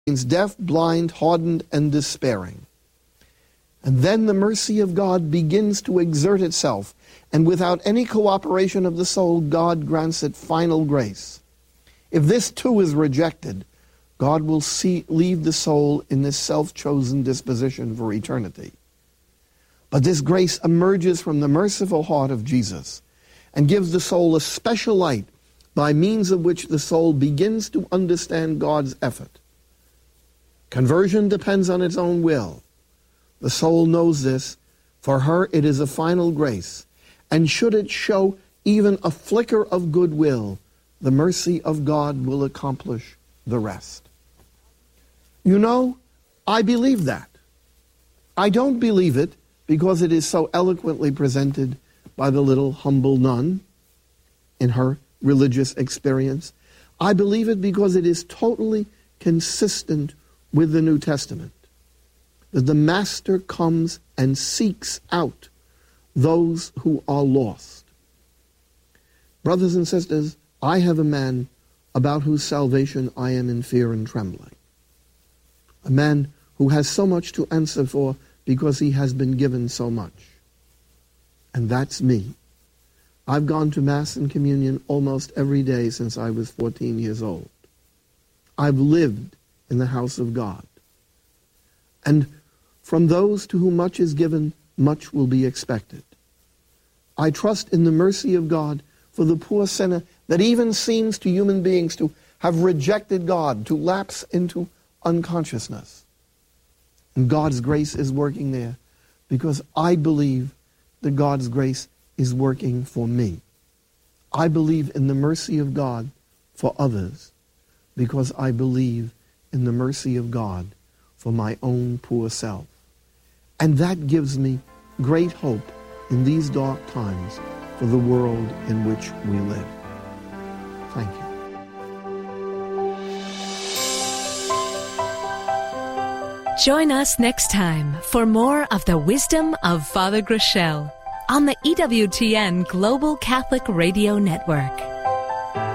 means deaf, blind, hardened, and despairing. And then the mercy of God begins to exert itself, and without any cooperation of the soul, God grants it final grace. If this too is rejected, God will leave the soul in this self-chosen disposition for eternity. But this grace emerges from the merciful heart of Jesus and gives the soul a special light by means of which the soul begins to understand God's effort. Conversion depends on its own will. The soul knows this. For her it is a final grace. And should it show even a flicker of goodwill, the mercy of God will accomplish the rest. You know, I believe that. I don't believe it because it is so eloquently presented by the little humble nun in her religious experience. I believe it because it is totally consistent with the New Testament. That the Master comes and seeks out those who are lost. Brothers and sisters, I have a man about whose salvation I am in fear and trembling. A man who has so much to answer for because he has been given so much. And that's me. I've gone to Mass and Communion almost every day since I was 14 years old. I've lived in the house of God. And from those to whom much is given, much will be expected. I trust in the mercy of God for the poor sinner that even seems to human beings to have rejected God, to lapse into unconsciousness. And God's grace is working there because I believe that God's grace is working for me. I believe in the mercy of God for others because I believe in the mercy of God for my own poor self. And that gives me great hope in these dark times for the world in which we live. Thank you. Join us next time for more of the wisdom of Father Groeschel on the EWTN Global Catholic Radio Network.